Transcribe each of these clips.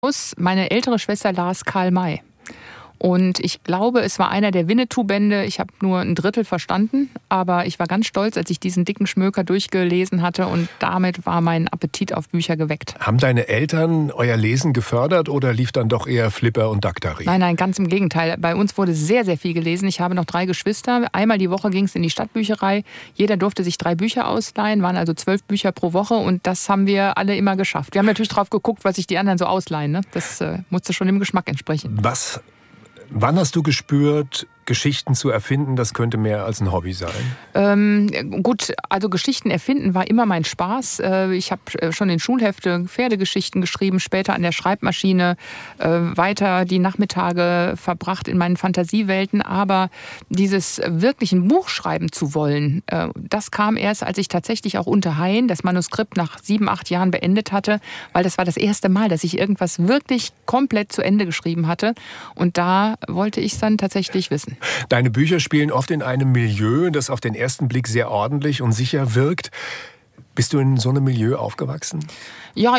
Meine ältere Schwester las Karl May. Und ich glaube, es war einer der Winnetou-Bände. Ich habe nur ein Drittel verstanden, aber ich war ganz stolz, als ich diesen dicken Schmöker durchgelesen hatte, und damit war mein Appetit auf Bücher geweckt. Haben deine Eltern euer Lesen gefördert oder lief dann doch eher Flipper und Daktari? Nein, ganz im Gegenteil. Bei uns wurde sehr, sehr viel gelesen. Ich habe noch 3 Geschwister. Einmal die Woche ging es in die Stadtbücherei. Jeder durfte sich 3 Bücher ausleihen, waren also 12 Bücher pro Woche, und das haben wir alle immer geschafft. Wir haben natürlich drauf geguckt, was sich die anderen so ausleihen, ne? Das musste schon dem Geschmack entsprechen. Wann hast du gespürt, Geschichten zu erfinden, das könnte mehr als ein Hobby sein? Gut, also Geschichten erfinden war immer mein Spaß. Ich habe schon in Schulhefte Pferdegeschichten geschrieben, später an der Schreibmaschine, weiter die Nachmittage verbracht in meinen Fantasiewelten. Aber dieses wirklich ein Buch schreiben zu wollen, das kam erst, als ich tatsächlich auch unter Hain das Manuskript nach 7, 8 Jahren beendet hatte, weil das war das erste Mal, dass ich irgendwas wirklich komplett zu Ende geschrieben hatte. Und da wollte ich es dann tatsächlich wissen. Deine Bücher spielen oft in einem Milieu, das auf den ersten Blick sehr ordentlich und sicher wirkt. Bist du in so einem Milieu aufgewachsen? Ja,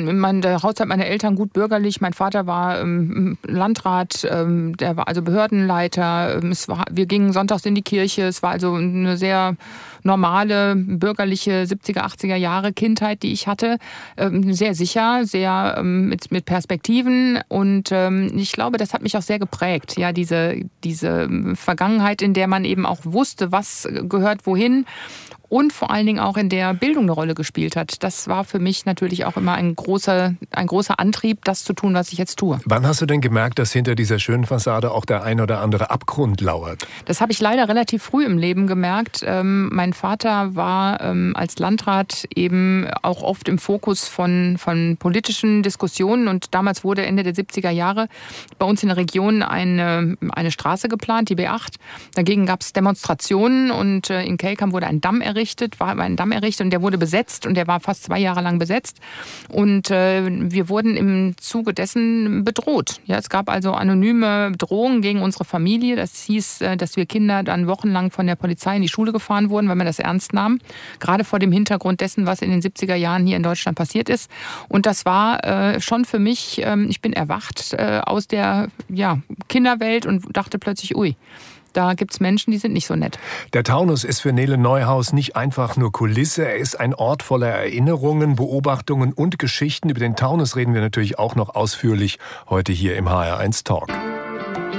der Haushalt meiner Eltern gut bürgerlich. Mein Vater war Landrat, der war also Behördenleiter. Wir gingen sonntags in die Kirche. Es war also eine sehr normale, bürgerliche 70er, 80er Jahre Kindheit, die ich hatte. Sehr sicher, sehr mit Perspektiven. Und ich glaube, das hat mich auch sehr geprägt. Ja, diese Vergangenheit, in der man eben auch wusste, was gehört wohin. Und vor allen Dingen auch in der Bildung eine Rolle gespielt hat. Das war für mich natürlich auch immer ein großer Antrieb, das zu tun, was ich jetzt tue. Wann hast du denn gemerkt, dass hinter dieser schönen Fassade auch der ein oder andere Abgrund lauert? Das habe ich leider relativ früh im Leben gemerkt. Mein Vater war als Landrat eben auch oft im Fokus von politischen Diskussionen. Und damals wurde Ende der 70er Jahre bei uns in der Region eine Straße geplant, die B8. Dagegen gab es Demonstrationen, und in Kelkam wurde ein Damm errichtet, und der wurde besetzt, und der war fast 2 Jahre lang besetzt. Und wir wurden im Zuge dessen bedroht. Ja, es gab also anonyme Drohungen gegen unsere Familie. Das hieß, dass wir Kinder dann wochenlang von der Polizei in die Schule gefahren wurden, weil man das ernst nahm. Gerade vor dem Hintergrund dessen, was in den 70er Jahren hier in Deutschland passiert ist. Und das war schon für mich, ich bin erwacht aus der Kinderwelt und dachte plötzlich, ui, da gibt es Menschen, die sind nicht so nett. Der Taunus ist für Nele Neuhaus nicht einfach nur Kulisse. Er ist ein Ort voller Erinnerungen, Beobachtungen und Geschichten. Über den Taunus reden wir natürlich auch noch ausführlich heute hier im HR1 Talk.